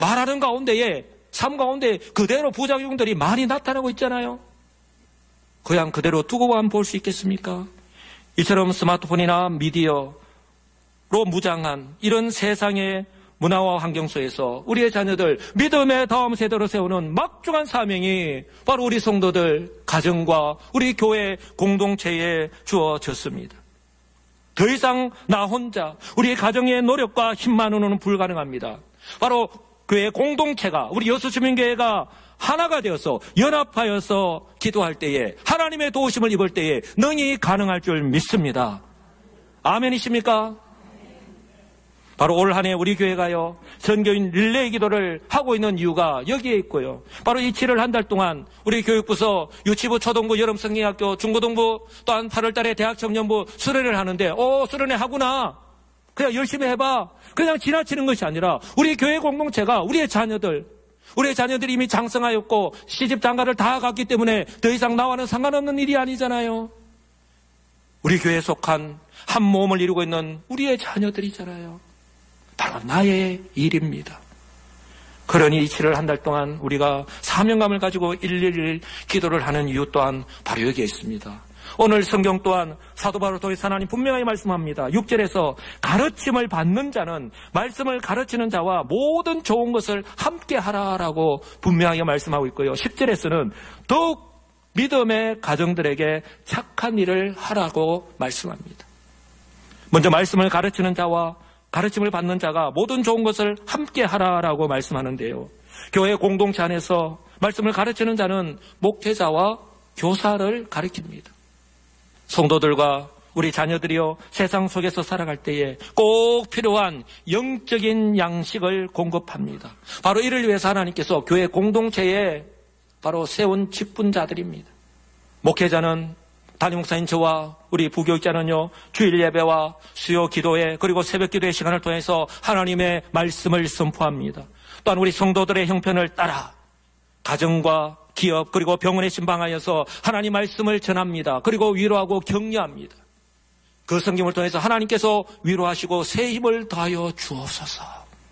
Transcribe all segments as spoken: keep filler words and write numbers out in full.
말하는 가운데에, 삶 가운데 그대로 부작용들이 많이 나타나고 있잖아요. 그냥 그대로 두고만 볼 수 있겠습니까? 이처럼 스마트폰이나 미디어로 무장한 이런 세상의 문화와 환경 속에서 우리의 자녀들 믿음의 다음 세대로 세우는 막중한 사명이 바로 우리 성도들 가정과 우리 교회 공동체에 주어졌습니다. 더 이상 나 혼자 우리의 가정의 노력과 힘만으로는 불가능합니다. 바로 교회 공동체가, 우리 여수주민교회가 하나가 되어서 연합하여서 기도할 때에, 하나님의 도우심을 입을 때에 능히 가능할 줄 믿습니다. 아멘이십니까? 바로 올 한 해 우리 교회가요, 선교인 릴레이 기도를 하고 있는 이유가 여기에 있고요. 바로 이 칠월 한 달 동안 우리 교육부서 유치부, 초등부, 여름성경학교, 중고등부, 또한 팔월 달에 대학청년부 수련회를 하는데, 오, 수련회 하구나. 그냥 열심히 해봐. 그냥 지나치는 것이 아니라 우리 교회 공동체가 우리의 자녀들, 우리의 자녀들이 이미 장성하였고 시집 장가를 다 갔기 때문에 더 이상 나와는 상관없는 일이 아니잖아요. 우리 교회에 속한 한 몸을 이루고 있는 우리의 자녀들이잖아요. 바로 나의 일입니다. 그러니 이 칠월 한 달 동안 우리가 사명감을 가지고 일일일 기도를 하는 이유 또한 바로 여기에 있습니다. 오늘 성경 또한 사도 바울을 통해서 하나님 분명히 말씀합니다. 육 절에서 가르침을 받는 자는 말씀을 가르치는 자와 모든 좋은 것을 함께 하라라고 분명하게 말씀하고 있고요. 십 절에서는 더욱 믿음의 가정들에게 착한 일을 하라고 말씀합니다. 먼저 말씀을 가르치는 자와 가르침을 받는 자가 모든 좋은 것을 함께 하라라고 말씀하는데요. 교회 공동체 안에서 말씀을 가르치는 자는 목회자와 교사를 가르칩니다. 성도들과 우리 자녀들이요, 세상 속에서 살아갈 때에 꼭 필요한 영적인 양식을 공급합니다. 바로 이를 위해서 하나님께서 교회 공동체에 바로 세운 직분자들입니다. 목회자는 담임 목사인 저와 우리 부교육자는요, 주일 예배와 수요 기도회 그리고 새벽 기도의 시간을 통해서 하나님의 말씀을 선포합니다. 또한 우리 성도들의 형편을 따라 가정과 기업 그리고 병원에 신방하여서 하나님 말씀을 전합니다. 그리고 위로하고 격려합니다. 그 성경을 통해서 하나님께서 위로하시고 새 힘을 더하여 주옵소서.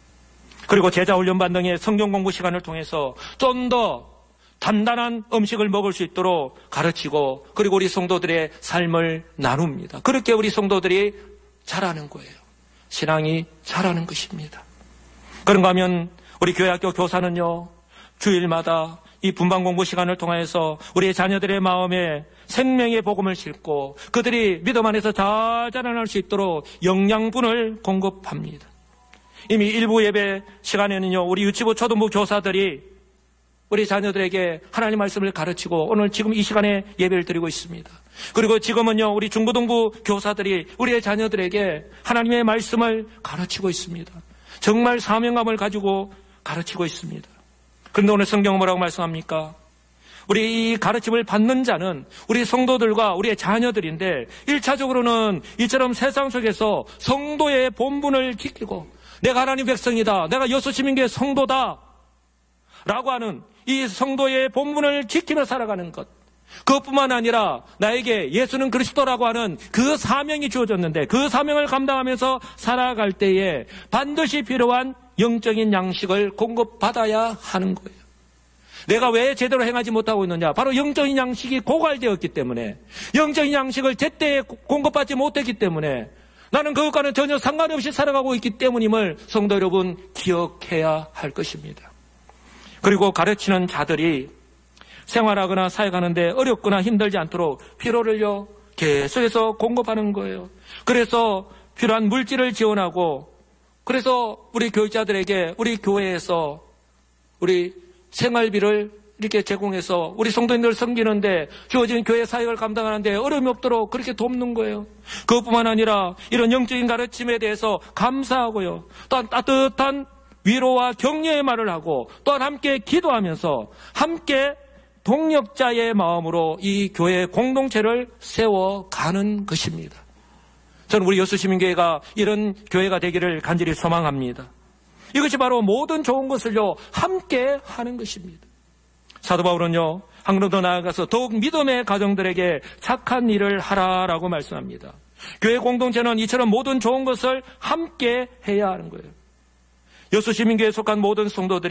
그리고 제자훈련반 등의 성경 공부 시간을 통해서 좀 더 단단한 음식을 먹을 수 있도록 가르치고 그리고 우리 성도들의 삶을 나눕니다. 그렇게 우리 성도들이 자라는 거예요. 신앙이 자라는 것입니다. 그런가 하면 우리 교회학교 교사는요, 주일마다 이 분방 공부 시간을 통해서 우리의 자녀들의 마음에 생명의 복음을 싣고 그들이 믿음 안에서 잘 자라날 수 있도록 영양분을 공급합니다. 이미 일부 예배 시간에는요, 우리 유치부 초등부 교사들이 우리 자녀들에게 하나님 말씀을 가르치고 오늘 지금 이 시간에 예배를 드리고 있습니다. 그리고 지금은요, 우리 중고등부 교사들이 우리의 자녀들에게 하나님의 말씀을 가르치고 있습니다. 정말 사명감을 가지고 가르치고 있습니다. 그런데 오늘 성경은 뭐라고 말씀합니까? 우리 이 가르침을 받는 자는 우리 성도들과 우리의 자녀들인데, 일차적으로는 이처럼 세상 속에서 성도의 본분을 지키고 내가 하나님 백성이다, 내가 여수시민교회 성도다 라고 하는 이 성도의 본분을 지키며 살아가는 것, 그것뿐만 아니라 나에게 예수는 그리스도라고 하는 그 사명이 주어졌는데 그 사명을 감당하면서 살아갈 때에 반드시 필요한 영적인 양식을 공급받아야 하는 거예요. 내가 왜 제대로 행하지 못하고 있느냐? 바로 영적인 양식이 고갈되었기 때문에, 영적인 양식을 제때 공급받지 못했기 때문에 나는 그것과는 전혀 상관없이 살아가고 있기 때문임을 성도 여러분 기억해야 할 것입니다. 그리고 가르치는 자들이 생활하거나 사역하는데 어렵거나 힘들지 않도록 필요를요 계속해서 공급하는 거예요. 그래서 필요한 물질을 지원하고, 그래서 우리 교육자들에게 우리 교회에서 우리 생활비를 이렇게 제공해서 우리 성도인들 섬기는데 주어진 교회 사역을 감당하는데 어려움이 없도록 그렇게 돕는 거예요. 그것뿐만 아니라 이런 영적인 가르침에 대해서 감사하고요, 또한 따뜻한 위로와 격려의 말을 하고 또한 함께 기도하면서 함께 동력자의 마음으로 이 교회 공동체를 세워가는 것입니다. 저는 우리 여수시민교회가 이런 교회가 되기를 간절히 소망합니다. 이것이 바로 모든 좋은 것을요 함께 하는 것입니다. 사도 바울은요 한 걸음 더 나아가서 더욱 믿음의 가정들에게 착한 일을 하라라고 말씀합니다. 교회 공동체는 이처럼 모든 좋은 것을 함께 해야 하는 거예요. 여수 시민교회에 속한 모든 성도들이